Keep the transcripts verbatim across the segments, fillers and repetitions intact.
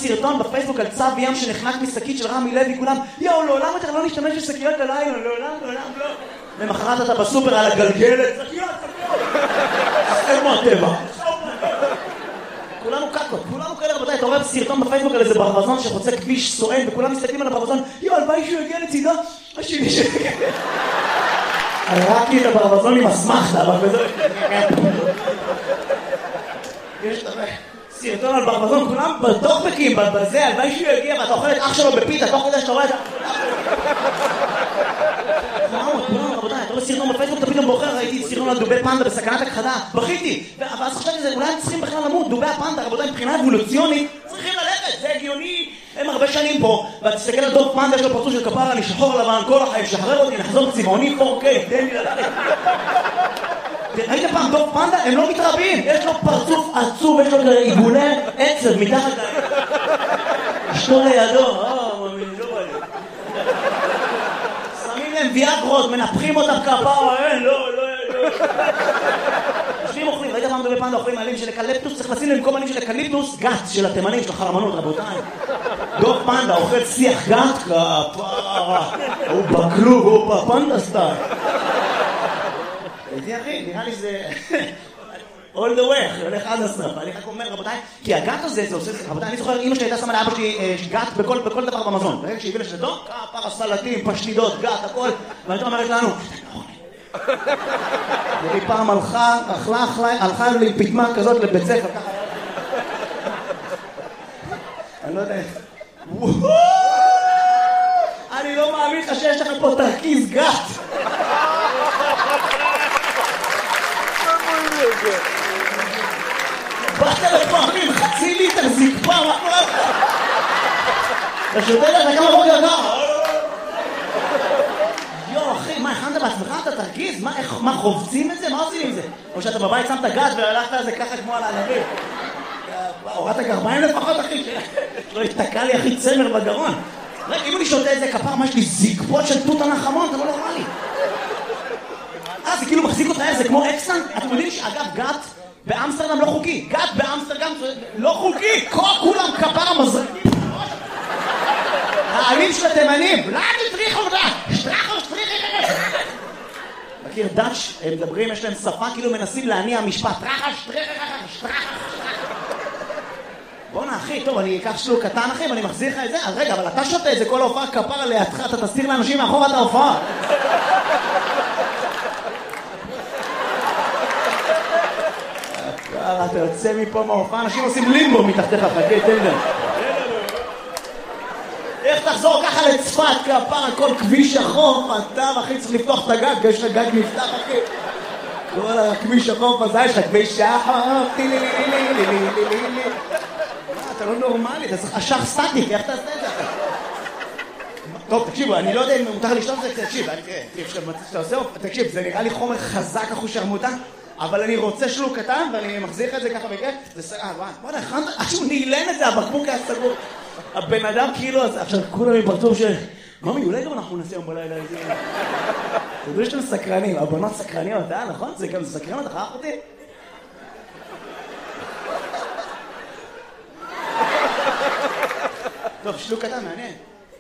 סרטון בפייסבוק על צו ים שנחנק משקית של רמי לוי, כולם, יאו, לעולם יותר לא נשתמש בשקיות הלילה, לעולם, לעולם, לא. למחרת אתה בסופר על הגלגלת, שקיות, שקיות. זה כמו הטבע. כולנו קקות, כולנו כאלה רבותיי, אתה רואה סרטון בפייסבוק על איזה ברווזון שחוצה כביש סואן, וכולם מסתכלים על הברווזון, יאו, הלוואי שהוא יגיע לצידה, השני שיגיע. הראקי את הברווזון עם אסמכתה, אבל בזה... יש סרטון על ברווזון, כולם בטוקבקים, בזה, הלוואי שהוא יגיע, ואתה אוכל את אח שלו בפיתה, תוך כדי שאתה רואה את ה... כולנו, כולנו, רבותיי, אתה רואה סרטון בפייסבוק, אתה פתאום בוחר, ראיתי סרטון על דובי פנדה בסכנת הכחדה, בכיתי, ואז חשבתי שזה, אולי הם צריכים בכלל למות, דובי הפנדה, רבותיי, מבחינה אבולוציונית, צריכים ללכת, זה הגיוני, הם הרבה שנים פה, ואתה תסתכל על דוב פנדה, יש לו פרצוף של כפרה, אני שחור לבן, כל החיים, שחרר אותי, נחזור צבעוני פור קיי, תן לי ללכת. ראית פעם דוב פנדה? הם לא מתרבים, יש לו פרצוף עצוב, יש לו עיגולי עצב מתחת ל... אשתו לידו, אה, ממי, לא בא לי. שמים להם ויאגרות, מנפחים אותם כפרה, אין, לא, לא, לא. יושבים אוכלים, ראית פעם דובי פנדה אוכלים עלים של אקליפטוס, צריך לשים להם במקום עלים של אקליפטוס, גת של התימנים, של החרמנות, רבותיי. דוב פנדה אוכל שיח גת, כפרה, הוא בקלוב, הוא בפנדה סטייל. איתי אחי, נראה לי זה... all the way, הולך עד הסוף. אני רק אומר, רבותיי, כי הגת הזה, זה עושה... רבותיי, אני זוכר, אמא שלי הייתה שמה לאבא שלי גת בכל דבר במזון. ברגע שהביא לשזה טוב, כפרה, סלטים, פשטידות, גת, הכל. ואני אומרת לנו, והיא פעם הלכה, אכלה, אכלה, הלכה לי פתמה כזאת לבית ספר, ככה... אני לא יודע... אני לא מאמין לך שיש לך פה תרכיז גת. באת לפעמים, חצי ליטר זקפה, מה קורה לך? אתה שותה לך כמה בוקר ככה? יו, אחי, מה, הכנת בעצמך? אתה תרגיז? מה, חובצים את זה? מה עושים עם זה? או שאתה בבית שמת גז והלכת על זה ככה כמו על הענבים? הורדת גרביים לפחות, אחי? לא יתקע לי, אחי, צמר בגרון. רגע, אם אני שותה את זה כפר, מה יש לי זקפות של תות הנחמון? אתה לא נורמלי. אה, זה כאילו מחזיק אותה, זה כמו אקסטנט. אתם יודעים שאגב, גת באמסטרדם לא חוקי. גת באמסטרדם לא חוקי. כולם כפר המזרקים. העלים של התימנים. לא, תטריחו אותה. שטרחו, שטריחו. מכיר דאץ', הם מדברים, יש להם שפה, כאילו מנסים להניע משפט. טרחה, שטריחו, שטרחו. בוא'נה, אחי, טוב, אני אקח שלוק קטן, אחי, ואני מחזיר לך את זה. אז רגע, אבל אתה שותה את זה כל ההופעה כפר לידך, אתה תסתיר לאנשים מאחור את ההופעה. אתה יוצא מפה מההופעה, אנשים עושים לימבו מתחתיך, חכה, תן לי. איך תחזור ככה לצפת, כפר, כל כביש החוף, אתה, אחי, צריך לפתוח את הגג, יש לך גג נפתח, אחי. כל הכביש החוף הזה, יש לך כביש החוף, טילי, לי, לי, לי, לי, לי, לי, לי. אתה לא נורמלי, אתה צריך אשך סטטיק, איך תעשה את זה? טוב, תקשיבו, אני לא יודע אם מותר לשתות את זה, תקשיב, תקשיב, זה נראה לי חומר חזק אחוז שרמוטה, אבל אני רוצה שלוק קטן, ואני מחזיר את זה ככה בכיף, זה סגר, אה, בוא'נה, הכנת, עכשיו נעלן את זה, הבקבוק היה סגור. הבן אדם כאילו, עכשיו כולם מפרצוף של... ממי, אולי גם אנחנו נעשה יום בלילה איזה... אתה יודע שאתם סקרנים, הבנות סקרניות, אה, נכון? זה גם סקרנות, אחר אותי? טוב, שלוק קטן, מעניין.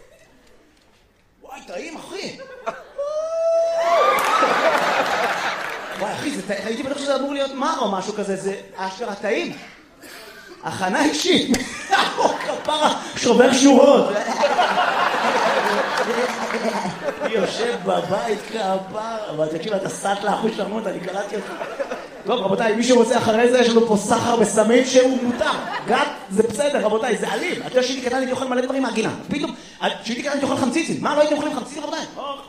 וואי, טעים, אחי. וואי, אחי, הייתי בטוח שזה אמור להיות מר או משהו כזה, זה אשכרה טעים. הכנה אישית. כפרה, שובר שורות. אני יושב בבית כפרה, אבל תקשיב, אתה סט לאחוז שרמות, אני קלטתי אותך. טוב, רבותיי, מי שרוצה אחרי זה, יש לנו פה סחר בסמים שהוא מותר. גת, זה בסדר, רבותיי, זה אלים. אתה יודע שהייתי קטן, הייתי אוכל מלא דברים מהגינה. פתאום, שהייתי קטן, הייתי אוכל חמציצים. מה, לא הייתי אוכלים חמציצים, רבותיי?